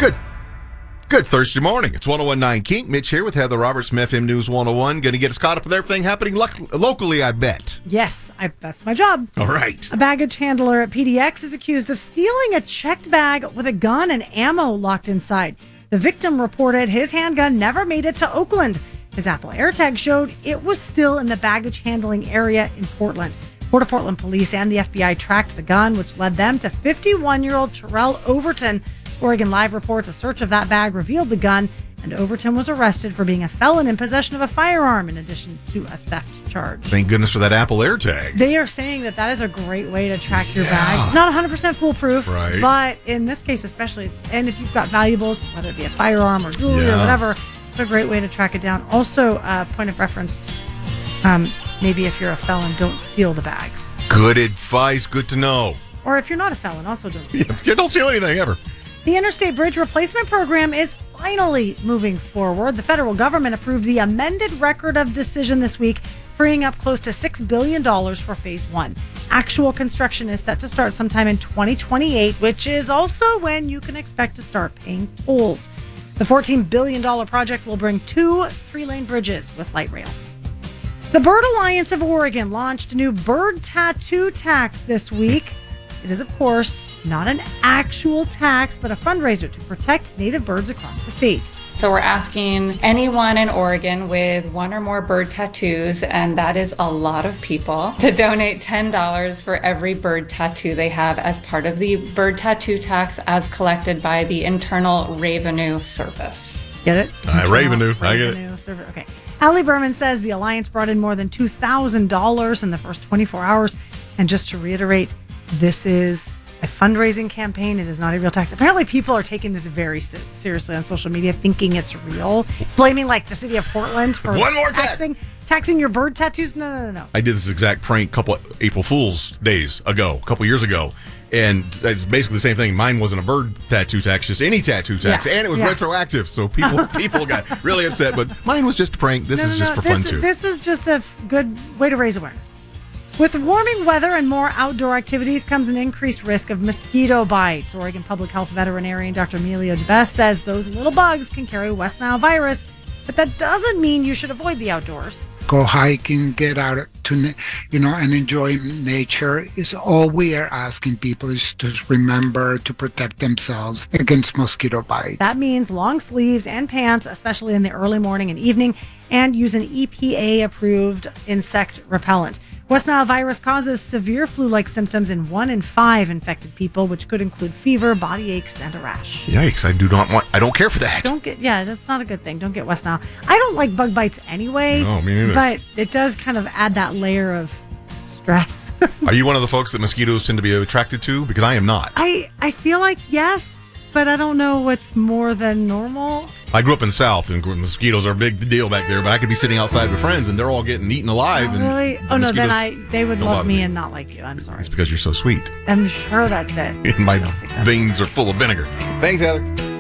Good. Good Thursday morning. It's 101.9 Kink. Mitch here with Heather Roberts from FM News 101. Going to get us caught up with everything happening locally, I bet. Yes, that's my job. All right. A baggage handler at PDX is accused of stealing a checked bag with a gun and ammo locked inside. The victim reported his handgun never made it to Oakland. His Apple AirTag showed it was still in the baggage handling area in Portland. Port of Portland police and the FBI tracked the gun, which led them to 51-year-old Terrell Overton. Oregon Live reports a search of that bag revealed the gun, and Overton was arrested for being a felon in possession of a firearm in addition to a theft charge. Thank goodness for that Apple AirTag. They are saying that is a great way to track your bags. Not 100% foolproof, right, but in this case especially, and if you've got valuables, whether it be a firearm or jewelry or whatever, it's a great way to track it down. Also, point of reference, maybe if you're a felon, don't steal the bags. Good advice. Good to know. Or if you're not a felon, also don't steal them. You don't steal anything ever. The Interstate Bridge Replacement Program is finally moving forward. The federal government approved the amended record of decision this week, freeing up close to $6 billion for Phase 1. Actual construction is set to start sometime in 2028, which is also when you can expect to start paying tolls. The $14 billion project will bring 2 3-lane bridges with light rail. The Bird Alliance of Oregon launched a new bird tattoo tax this week. It is, of course, not an actual tax, but a fundraiser to protect native birds across the state. So we're asking anyone in Oregon with 1 or more bird tattoos, and that is a lot of people, to donate $10 for every bird tattoo they have as part of the bird tattoo tax as collected by the Internal Revenue Service. Get it? Revenue. I get it. Service. Okay. Allie Berman says the Alliance brought in more than $2,000 in the first 24 hours. And just to reiterate, this is a fundraising campaign. It is not a real tax. Apparently, people are taking this very seriously on social media, thinking it's real, blaming like the city of Portland for one more taxing your bird tattoos. No. I did this exact prank a couple of April Fool's days ago, a couple years ago, and it's basically the same thing. Mine wasn't a bird tattoo tax, just any tattoo tax, and it was retroactive. So people got really upset. But mine was just a prank. This is just for fun too. This is just a good way to raise awareness. With warming weather and more outdoor activities comes an increased risk of mosquito bites. Oregon Public Health veterinarian Dr. Emilio DeBest says those little bugs can carry West Nile virus, but that doesn't mean you should avoid the outdoors. Go hiking, get out to, and enjoy nature is all we are asking people is to remember to protect themselves against mosquito bites. That means long sleeves and pants, especially in the early morning and evening, and use an EPA-approved insect repellent. West Nile virus causes severe flu-like symptoms in 1 in 5 infected people, which could include fever, body aches, and a rash. Yikes! I don't care for that. That's not a good thing. Don't get West Nile. I don't like bug bites anyway. No, me neither. But it does kind of add that layer of stress. Are you one of the folks that mosquitoes tend to be attracted to? Because I am not. I feel like yes, but I don't know what's more than normal. I grew up in the South, and mosquitoes are a big deal back there. But I could be sitting outside with friends, and they're all getting eaten alive. Oh, really? And oh no, then they would love me and not like you. I'm sorry. It's because you're so sweet. I'm sure that's it. And my veins are full of vinegar. Thanks, Heather.